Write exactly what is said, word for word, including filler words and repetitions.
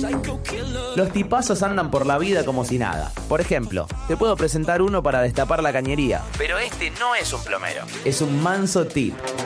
Los tipazos andan por la vida como si nada. Por ejemplo, te puedo presentar uno para destapar la cañería, pero este no es un plomero, es un manso tip.